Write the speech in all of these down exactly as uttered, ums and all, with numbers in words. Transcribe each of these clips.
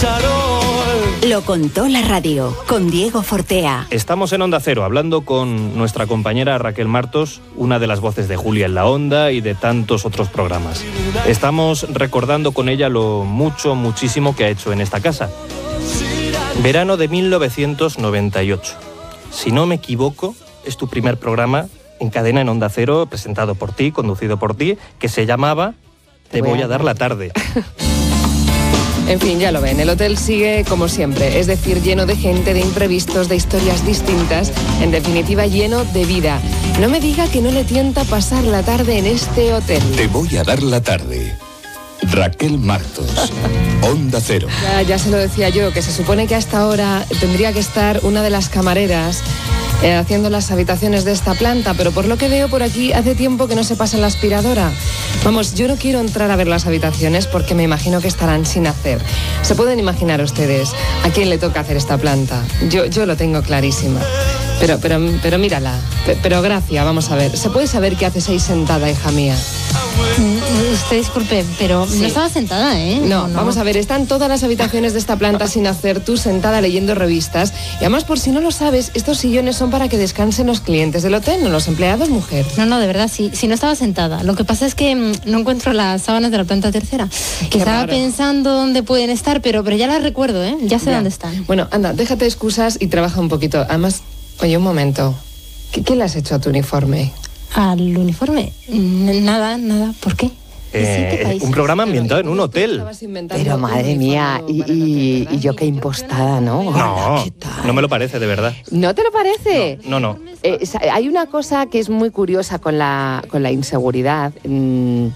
charol. Lo contó la radio, con Diego Fortea. Estamos en Onda Cero, hablando con nuestra compañera Raquel Martos, una de las voces de Julia en la Onda y de tantos otros programas. Estamos recordando con ella lo mucho, muchísimo que ha hecho en esta casa. Verano de mil novecientos noventa y ocho. Si no me equivoco, es tu primer programa en cadena en Onda Cero, presentado por ti, conducido por ti, que se llamaba Te voy a dar la tarde. En fin, ya lo ven, el hotel sigue como siempre, es decir, lleno de gente, de imprevistos, de historias distintas, en definitiva lleno de vida. No me diga que no le tienta pasar la tarde en este hotel. Te voy a dar la tarde. Raquel Martos, Onda Cero. Ya, ya se lo decía yo, que se supone que a esta hora tendría que estar una de las camareras eh, haciendo las habitaciones de esta planta, pero por lo que veo por aquí hace tiempo que no se pasa la aspiradora. Vamos, yo no quiero entrar a ver las habitaciones porque me imagino que estarán sin hacer. ¿Se pueden imaginar ustedes a quién le toca hacer esta planta? Yo, yo lo tengo clarísima. Pero, pero, pero mírala. Pero Gracia, vamos a ver. ¿Se puede saber qué haces ahí sentada, hija mía? Usted disculpe, pero sí. No estaba sentada, ¿eh? No, no, vamos a ver, están todas las habitaciones de esta planta sin hacer, tú sentada leyendo revistas. Y además, por si no lo sabes, estos sillones son para que descansen los clientes del hotel, no los empleados, mujer. No, no, de verdad, sí, sí no estaba sentada. Lo que pasa es que mmm, no encuentro las sábanas de la planta tercera. Que estaba raro. Pensando dónde pueden estar, pero, pero ya las recuerdo, ¿eh? Ya sé ya. Dónde están. Bueno, anda, déjate excusas y trabaja un poquito. Además, oye, un momento. ¿Qué, qué le has hecho a tu uniforme? ¿Al uniforme? Nada, nada. ¿Por qué? Eh, un programa ambientado en un hotel. Pero madre mía, y, y, y yo qué impostada, ¿no? No, no me lo parece, de verdad. ¿No te lo parece? No, no. no. Eh, hay una cosa que es muy curiosa con la, con la inseguridad. Mm,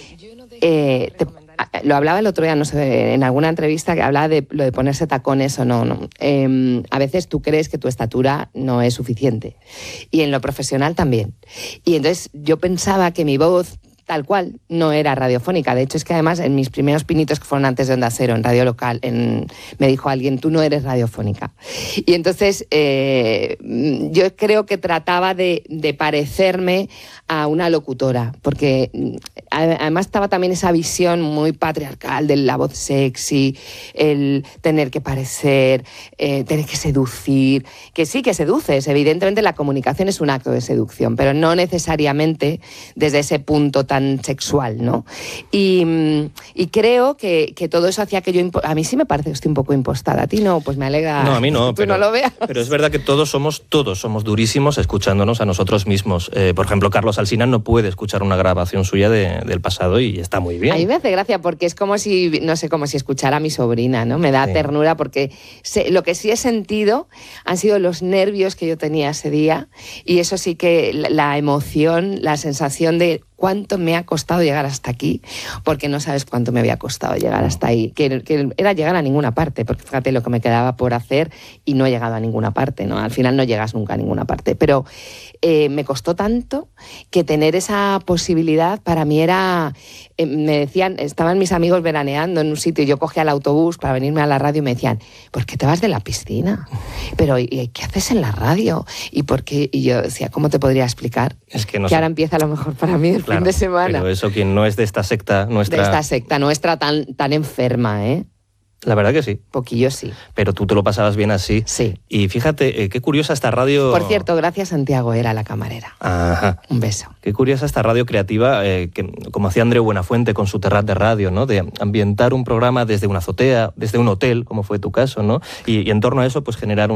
eh, te, lo hablaba el otro día, no sé, en alguna entrevista que hablaba de lo de ponerse tacones o no. no. Eh, a veces tú crees que tu estatura no es suficiente. Y en lo profesional también. Y entonces yo pensaba que mi voz, tal cual, no era radiofónica. De hecho, es que además en mis primeros pinitos que fueron antes de Onda Cero, en radio local, en, me dijo alguien, tú no eres radiofónica. Y entonces eh, yo creo que trataba de, de parecerme a una locutora, porque además estaba también esa visión muy patriarcal de la voz sexy, el tener que parecer, eh, tener que seducir, que sí que seduces, evidentemente la comunicación es un acto de seducción, pero no necesariamente desde ese punto tan sexual, ¿no? Y, y creo que, que todo eso hacía que yo... Impo- a mí sí me parece que estoy un poco impostada, a ti no, pues me alegra. No, a mí no, tú pero, no lo veas. Pero es verdad que todos somos, todos somos durísimos escuchándonos a nosotros mismos. Eh, por ejemplo, Carlos Alsina no puede escuchar una grabación suya de, del pasado y está muy bien. A mí me hace gracia porque es como si, no sé, como si escuchara a mi sobrina, ¿no? Me da sí. ternura porque sé, lo que sí he sentido han sido los nervios que yo tenía ese día y eso sí que la, la emoción, la sensación de cuánto me ha costado llegar hasta aquí, porque no sabes cuánto me había costado llegar hasta ahí, que, que era llegar a ninguna parte, porque fíjate lo que me quedaba por hacer y no he llegado a ninguna parte, ¿no? Al final no llegas nunca a ninguna parte, pero eh, me costó tanto que tener esa posibilidad para mí era, eh, me decían, estaban mis amigos veraneando en un sitio y yo cogía el autobús para venirme a la radio y me decían, ¿por qué te vas de la piscina? Pero ¿y qué haces en la radio? ¿Y por qué? Y yo decía, ¿cómo te podría explicar? Es que no que sé. ahora empieza a lo mejor para mí el Claro, fin de semana. Pero eso, quien no es de esta secta nuestra... De esta secta nuestra tan, tan enferma, ¿eh? La verdad que sí. Poquillo sí. Pero tú te lo pasabas bien así. Sí. Y fíjate, eh, qué curiosa esta radio... Por cierto, gracias Santiago, era la camarera. Ajá. Un beso. Qué curiosa esta radio creativa, eh, que, como hacía Andreu Buenafuente con su Terrat de Radio, ¿no? De ambientar un programa desde una azotea, desde un hotel, como fue tu caso, ¿no? Y, y en torno a eso, pues generar un